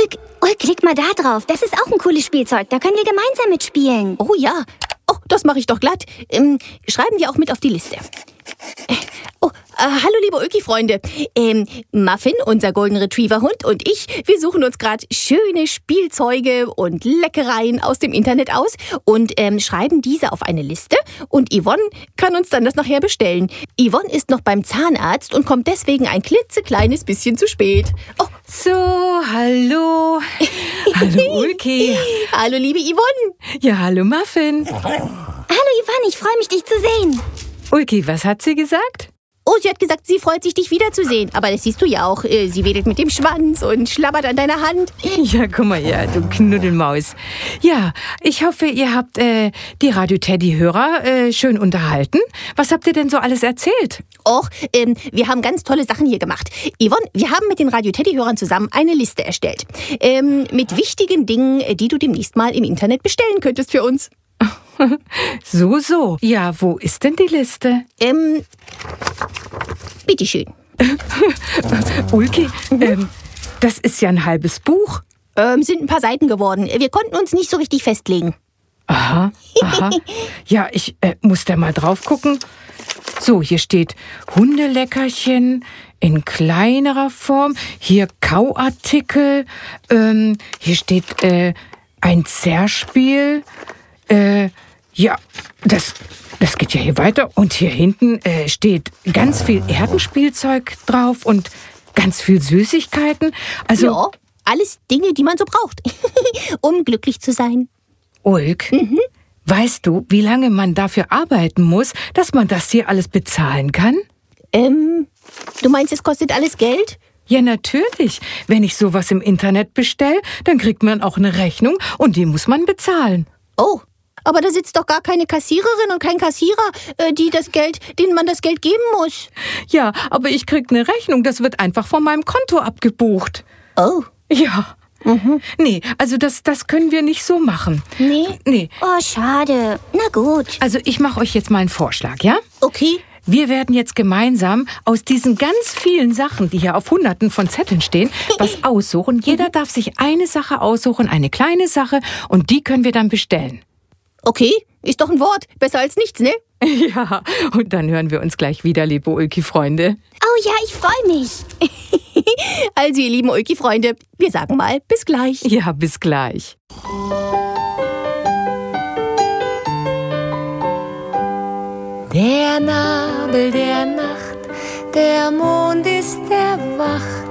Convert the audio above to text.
Ulk, leg mal da drauf. Das ist auch ein cooles Spielzeug. Da können wir gemeinsam mitspielen. Oh ja. Oh, das mache ich doch glatt. Schreiben wir auch mit auf die Liste. Hallo liebe Ulki-Freunde. Muffin, unser Golden Retriever-Hund, und ich, wir suchen uns gerade schöne Spielzeuge und Leckereien aus dem Internet aus und schreiben diese auf eine Liste. Und Yvonne kann uns dann das nachher bestellen. Yvonne ist noch beim Zahnarzt und kommt deswegen ein klitzekleines bisschen zu spät. Oh. So, hallo. Hallo Ulki. Hallo liebe Yvonne. Ja, hallo Muffin. Hallo Yvonne, ich freue mich, dich zu sehen. Ulki, was hat sie gesagt? Oh, sie hat gesagt, sie freut sich, dich wiederzusehen. Aber das siehst du ja auch. Sie wedelt mit dem Schwanz und schlabbert an deiner Hand. Ja, guck mal her, du Knuddelmaus. Ja, ich hoffe, ihr habt die Radio-Teddy-Hörer schön unterhalten. Was habt ihr denn so alles erzählt? Och, wir haben ganz tolle Sachen hier gemacht. Yvonne, wir haben mit den Radio-Teddy-Hörern zusammen eine Liste erstellt. Mit wichtigen Dingen, die du demnächst mal im Internet bestellen könntest für uns. So. Ja, wo ist denn die Liste? Bitteschön. Ulki, das ist ja ein halbes Buch. Sind ein paar Seiten geworden. Wir konnten uns nicht so richtig festlegen. Aha. Ja, ich muss da mal drauf gucken. So, hier steht Hundeleckerchen in kleinerer Form. Hier Kauartikel. Hier steht ein Zerspiel. Ja, das geht ja hier weiter. Und hier hinten steht ganz viel Erdenspielzeug drauf und ganz viel Süßigkeiten. Also Ja, alles Dinge, die man so braucht, um glücklich zu sein. Ulk, weißt du, wie lange man dafür arbeiten muss, dass man das hier alles bezahlen kann? Du meinst, es kostet alles Geld? Ja, natürlich. Wenn ich sowas im Internet bestelle, dann kriegt man auch eine Rechnung und die muss man bezahlen. Oh, aber da sitzt doch gar keine Kassiererin und kein Kassierer, denen man das Geld geben muss. Ja, aber ich krieg eine Rechnung, das wird einfach von meinem Konto abgebucht. Oh. Ja. Nee, also das können wir nicht so machen. Nee. Oh, schade. Na gut. Also ich mache euch jetzt mal einen Vorschlag, ja? Okay. Wir werden jetzt gemeinsam aus diesen ganz vielen Sachen, die hier auf Hunderten von Zetteln stehen, was aussuchen. Jeder darf sich eine Sache aussuchen, eine kleine Sache, und die können wir dann bestellen. Okay, ist doch ein Wort. Besser als nichts, ne? Ja, und dann hören wir uns gleich wieder, liebe Ulki-Freunde. Oh ja, ich freue mich. Also, ihr lieben Ulki-Freunde, wir sagen mal bis gleich. Ja, bis gleich. Der Nabel der Nacht, der Mond ist erwacht.